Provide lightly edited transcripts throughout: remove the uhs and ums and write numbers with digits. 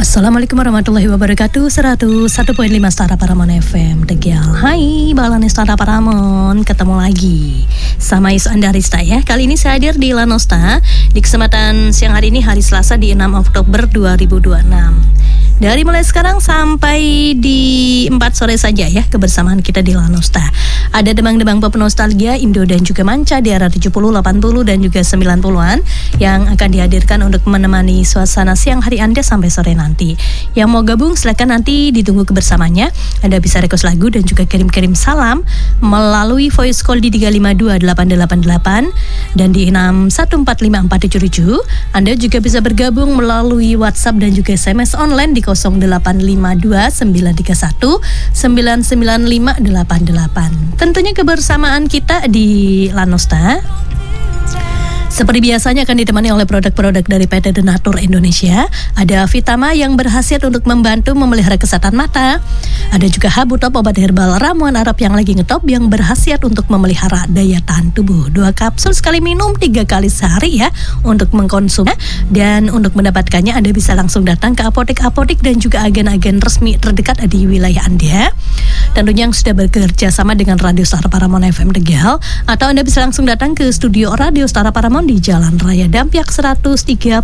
Assalamualaikum warahmatullahi wabarakatuh. 101.5 Stara Paramon FM Tegal. Hai Balane Stara Paramon, ketemu lagi sama Is Andarista ya. Kali ini saya hadir di Lanosta di kesempatan siang hari ini, hari Selasa di 6 Oktober 2026. Dari mulai sekarang sampai di 4 sore saja ya kebersamaan kita di Lanosta. Ada demang-demang pop nostalgia Indo dan juga manca di era 70, 80 dan juga 90-an yang akan dihadirkan untuk menemani suasana siang hari Anda sampai sore nanti. Yang mau gabung silakan nanti ditunggu kebersamaannya. Anda bisa request lagu dan juga kirim-kirim salam melalui voice call di 3528888 dan di 6145477. Anda juga bisa bergabung melalui WhatsApp dan juga SMS online di 0852-931-99588. Tentunya kebersamaan kita di Lanosta seperti biasanya akan ditemani oleh produk-produk dari PT Denatur Indonesia. Ada Vitama yang berkhasiat untuk membantu memelihara kesehatan mata. Ada juga Habu Top, obat herbal ramuan Arab yang lagi ngetop yang berkhasiat untuk memelihara daya tahan tubuh. 2 kapsul sekali minum 3 kali sehari ya untuk mengkonsumnya. Dan untuk mendapatkannya Anda bisa langsung datang ke apotek-apotek dan juga agen-agen resmi terdekat di wilayah Anda. Tentunya yang sudah bekerja sama dengan Radio Stara Paramon FM Tegal, atau Anda bisa langsung datang ke studio Radio Stara Paramon di Jalan Raya Dampyak 132.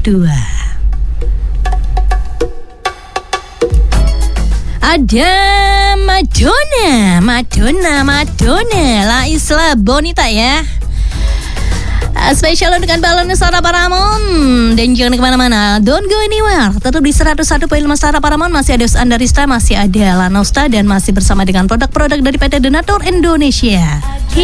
Ada Madonna La Isla Bonita ya. Spesial untuk Balon Stara Paramon. Dan jangan kemana-mana, don't go anywhere. Tetap di 101.5 Stara Paramon. Masih ada Andarista, masih ada Lanosta, dan masih bersama dengan produk-produk dari PT Denatur Indonesia.